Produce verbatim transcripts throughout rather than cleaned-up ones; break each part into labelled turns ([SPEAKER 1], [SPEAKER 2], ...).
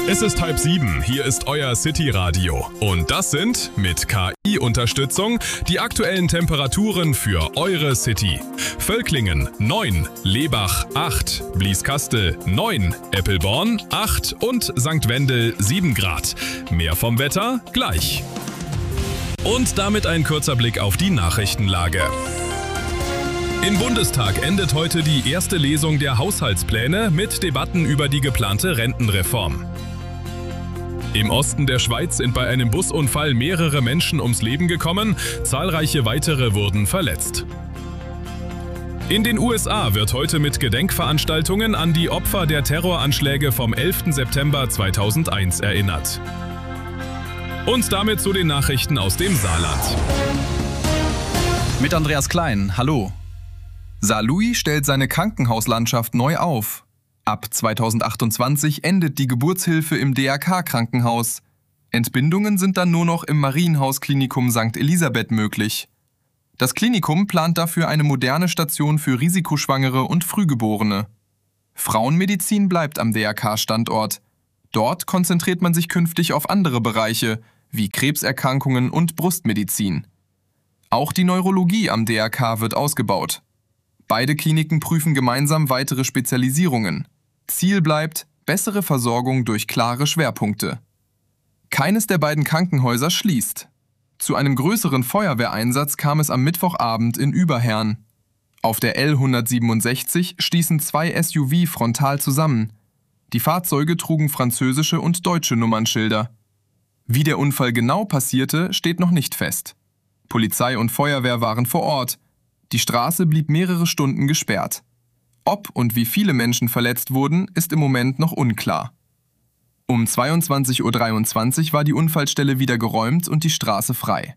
[SPEAKER 1] Es ist halb sieben, hier ist euer City-Radio. Und das sind, mit K I-Unterstützung, die aktuellen Temperaturen für eure City. Völklingen neun, Lebach acht, Blieskastel neun, Eppelborn acht und Sankt Wendel sieben Grad. Mehr vom Wetter gleich. Und damit ein kurzer Blick auf die Nachrichtenlage. Im Bundestag endet heute die erste Lesung der Haushaltspläne mit Debatten über die geplante Rentenreform. Im Osten der Schweiz sind bei einem Busunfall mehrere Menschen ums Leben gekommen, zahlreiche weitere wurden verletzt. In den U S A wird heute mit Gedenkveranstaltungen an die Opfer der Terroranschläge vom elften September zweitausendeins erinnert. Und damit zu den Nachrichten aus dem Saarland.
[SPEAKER 2] Mit Andreas Klein, hallo. Saarlouis stellt seine Krankenhauslandschaft neu auf. Ab zweitausendachtundzwanzig endet die Geburtshilfe im D R K-Krankenhaus. Entbindungen sind dann nur noch im Marienhaus-Klinikum Sankt Elisabeth möglich. Das Klinikum plant dafür eine moderne Station für Risikoschwangere und Frühgeborene. Frauenmedizin bleibt am D R K-Standort. Dort konzentriert man sich künftig auf andere Bereiche, wie Krebserkrankungen und Brustmedizin. Auch die Neurologie am D R K wird ausgebaut. Beide Kliniken prüfen gemeinsam weitere Spezialisierungen. Ziel bleibt bessere Versorgung durch klare Schwerpunkte. Keines der beiden Krankenhäuser schließt. Zu einem größeren Feuerwehreinsatz kam es am Mittwochabend in Überherrn. Auf der L hundertsiebenundsechzig stießen zwei S U V frontal zusammen. Die Fahrzeuge trugen französische und deutsche Nummernschilder. Wie der Unfall genau passierte, steht noch nicht fest. Polizei und Feuerwehr waren vor Ort. Die Straße blieb mehrere Stunden gesperrt. Ob und wie viele Menschen verletzt wurden, ist im Moment noch unklar. Um zweiundzwanzig Uhr dreiundzwanzig war die Unfallstelle wieder geräumt und die Straße frei.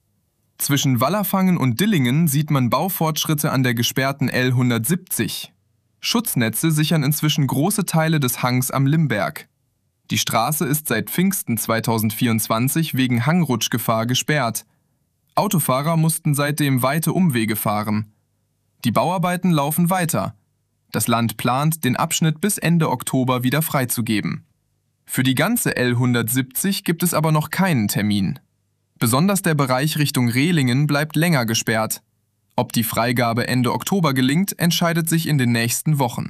[SPEAKER 2] Zwischen Wallerfangen und Dillingen sieht man Baufortschritte an der gesperrten L hundertsiebzig. Schutznetze sichern inzwischen große Teile des Hangs am Limberg. Die Straße ist seit Pfingsten zweitausendvierundzwanzig wegen Hangrutschgefahr gesperrt. Autofahrer mussten seitdem weite Umwege fahren. Die Bauarbeiten laufen weiter. Das Land plant, den Abschnitt bis Ende Oktober wieder freizugeben. Für die ganze L hundertsiebzig gibt es aber noch keinen Termin. Besonders der Bereich Richtung Rehlingen bleibt länger gesperrt. Ob die Freigabe Ende Oktober gelingt, entscheidet sich in den nächsten Wochen.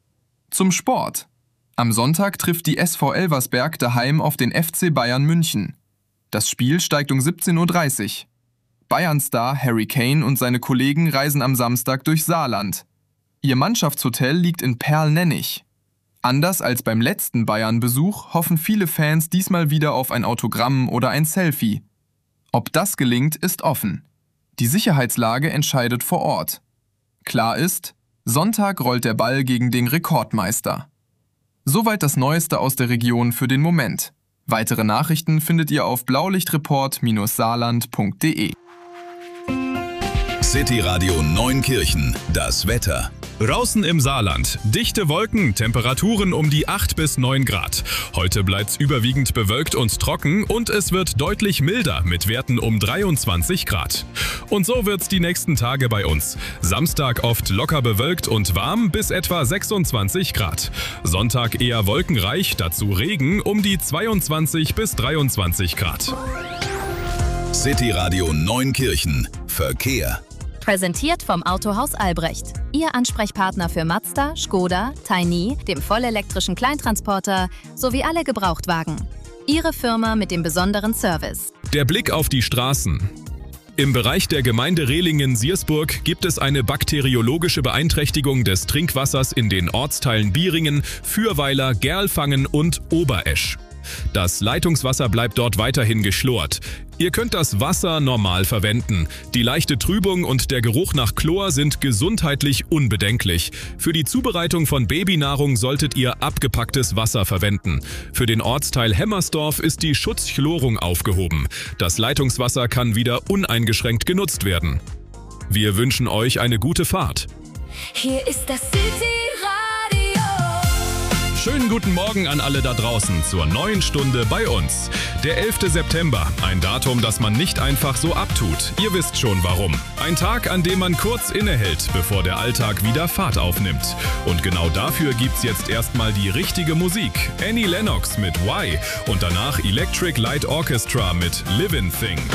[SPEAKER 2] Zum Sport. Am Sonntag trifft die S V Elversberg daheim auf den F C Bayern München. Das Spiel steigt um siebzehn Uhr dreißig. Bayern-Star Harry Kane und seine Kollegen reisen am Samstag durch Saarland. Ihr Mannschaftshotel liegt in Perl-Nennig. Anders als beim letzten Bayern-Besuch hoffen viele Fans diesmal wieder auf ein Autogramm oder ein Selfie. Ob das gelingt, ist offen. Die Sicherheitslage entscheidet vor Ort. Klar ist, Sonntag rollt der Ball gegen den Rekordmeister. Soweit das Neueste aus der Region für den Moment. Weitere Nachrichten findet ihr auf blaulichtreport Saarland punkt de.
[SPEAKER 3] City Radio Neunkirchen, das Wetter.
[SPEAKER 1] Draußen im Saarland. Dichte Wolken, Temperaturen um die acht bis neun Grad. Heute bleibt's überwiegend bewölkt und trocken und es wird deutlich milder mit Werten um dreiundzwanzig Grad. Und so wird's die nächsten Tage bei uns. Samstag oft locker bewölkt und warm bis etwa sechsundzwanzig Grad. Sonntag eher wolkenreich, dazu Regen um die zweiundzwanzig bis dreiundzwanzig Grad.
[SPEAKER 3] City Radio Neunkirchen, Verkehr.
[SPEAKER 4] Präsentiert vom Autohaus Albrecht. Ihr Ansprechpartner für Mazda, Škoda, Tiny, dem vollelektrischen Kleintransporter sowie alle Gebrauchtwagen. Ihre Firma mit dem besonderen Service.
[SPEAKER 1] Der Blick auf die Straßen. Im Bereich der Gemeinde Rehlingen-Siersburg gibt es eine bakteriologische Beeinträchtigung des Trinkwassers in den Ortsteilen Bieringen, Fürweiler, Gerlfangen und Oberesch. Das Leitungswasser bleibt dort weiterhin geschlort. Ihr könnt das Wasser normal verwenden. Die leichte Trübung und der Geruch nach Chlor sind gesundheitlich unbedenklich. Für die Zubereitung von Babynahrung solltet ihr abgepacktes Wasser verwenden. Für den Ortsteil Hemmersdorf ist die Schutzchlorung aufgehoben. Das Leitungswasser kann wieder uneingeschränkt genutzt werden. Wir wünschen euch eine gute Fahrt.
[SPEAKER 5] Hier ist das City Radio.
[SPEAKER 1] Schönen guten Morgen an alle da draußen zur neuen Stunde bei uns. Der elfte September, ein Datum, das man nicht einfach so abtut. Ihr wisst schon warum. Ein Tag, an dem man kurz innehält, bevor der Alltag wieder Fahrt aufnimmt. Und genau dafür gibt's jetzt erstmal die richtige Musik. Annie Lennox mit Why und danach Electric Light Orchestra mit Livin' Thing.